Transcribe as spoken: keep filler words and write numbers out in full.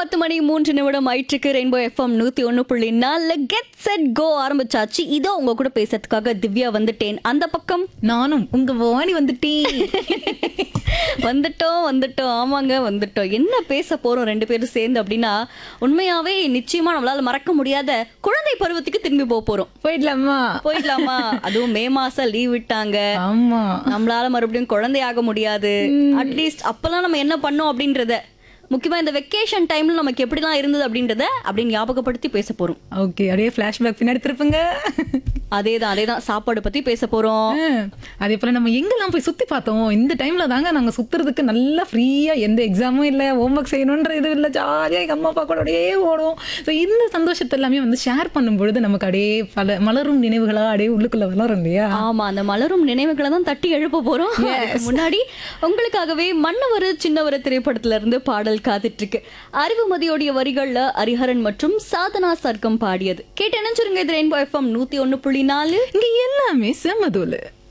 பத்து மணி மூன்று நிமிடம் ஆயிற்றுக்கு. ரெயின்போ எஃப்எம் நூத்தி ஒன்னு புள்ளி நாலு கெட் செட் கோ ஆரம்பிச்சாச்சு. இதோ உங்க கூட பேசுறதுக்காக திவ்யா வந்துட்டேன். அந்த பக்கம் நானும் உங்க வாணி வந்துட்டேன். வந்துட்டோம் வந்துட்டோம் ஆமாங்க வந்துட்டோம். என்ன பேச போறோம் ரெண்டு பேரும் சேர்ந்து அப்படின்னா, உண்மையாவே நிச்சயமா நம்மளால மறக்க முடியாத குழந்தை பருவத்துக்கு திரும்பி போக போறோம். போயிடலாமா? போயிடலாமா? அதுவும் மே மாசம் லீவ் விட்டாங்க. ஆமா, நம்மளால மறுபடியும் குழந்தையாக முடியாது. அட்லீஸ்ட் அப்பெல்லாம் நம்ம என்ன பண்ணோம் அப்படின்றத, முக்கியமா இந்த வெக்கேஷன் டைம்ல நமக்கு எப்படிலாம் இருந்தது அப்படின்றத அப்படின்னு ஞாபகப்படுத்தி பேச போறோம். ஓகே, அப்படியே பிளாஷ்பேக் பின்னாடி திருப்புங்க. அதேதான் அதேதான் சாப்பாடு பத்தி பேச போறோம். அதே போல நம்ம எங்கெல்லாம் போய் சுத்தி பார்த்தோம். இந்த டைம்ல தாங்க நாங்க சுத்துறதுக்கு நல்லா ஃப்ரீயா, எந்த எக்ஸாமும் இல்ல, ஹோம்ஒர்க் செய்யணும்ன்ற இது இல்ல, ஜாலியா எங்க அம்மா அப்பா கூட அப்படியே ஓடும். ஸோ இந்த சந்தோஷத்தை எல்லாமே வந்து ஷேர் பண்ணும் பொழுது நமக்கு அப்படியே பல மலரும் நினைவுகளா அப்படியே உள்ளுக்குள்ள வளரும் இல்லையா? ஆமா, அந்த மலரும் நினைவுகளை தான் தட்டி எழுப்ப போறோம். அதுக்கு முன்னாடி உங்களுக்காகவே மன்னவர் சின்னவர் திரைப்படத்துல இருந்து பாடல் காத்துட்டு இருக்கு. அறிவுமதியோடைய வரிகள்ல ஹரிஹரன் மற்றும் சாதனா சர்க்கம் பாடியது கேட்டு நினைச்சிருங்க. இது ரெயின்போ எஃப்எம் நூத்தி ஒன்னு புள்ளி நாலு. இங்க எல்லாமே செம்மதூளு.